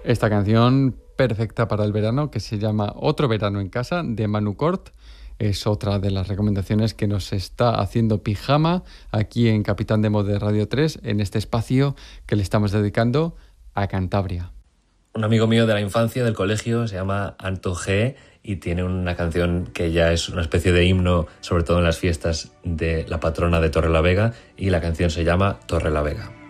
Esta canción perfecta para el verano, que se llama Otro verano en casa, de Manu Cort, es otra de las recomendaciones que nos está haciendo Pijama aquí en Capitán Demo de Radio 3, en este espacio que le estamos dedicando a Cantabria. Un amigo mío de la infancia, del colegio, se llama Anto G y tiene una canción que ya es una especie de himno, sobre todo en las fiestas de la patrona de Torrelavega, y la canción se llama Torrelavega.